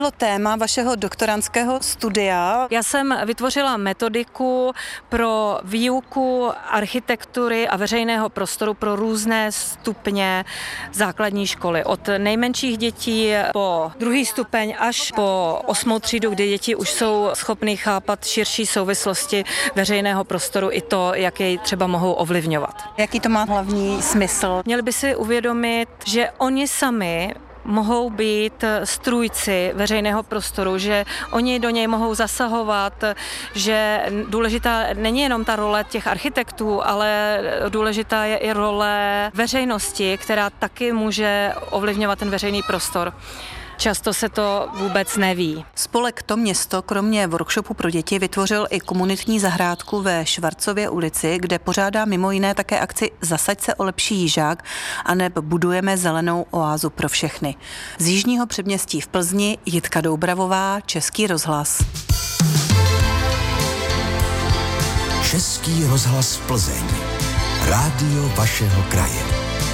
Bylo téma vašeho doktorandského studia. Já jsem vytvořila metodiku pro výuku architektury a veřejného prostoru pro různé stupně základní školy. Od nejmenších dětí po druhý stupeň až po 8. třídu, kdy děti už jsou schopny chápat širší souvislosti veřejného prostoru i to, jak jej třeba mohou ovlivňovat. Jaký to má hlavní smysl? Měli by si uvědomit, že oni sami mohou být strůjci veřejného prostoru, že oni do něj mohou zasahovat, že důležitá není jenom ta role těch architektů, ale důležitá je i role veřejnosti, která taky může ovlivňovat ten veřejný prostor. Často se to vůbec neví. Spolek To město kromě workshopu pro děti vytvořil i komunitní zahrádku ve Švarcově ulici, kde pořádá mimo jiné také akci Zasaď se o lepší Jižák aneb Budujeme zelenou oázu pro všechny. Z jižního předměstí v Plzni Jitka Doubravová, Český rozhlas. Český rozhlas Plzeň. Rádio vašeho kraje.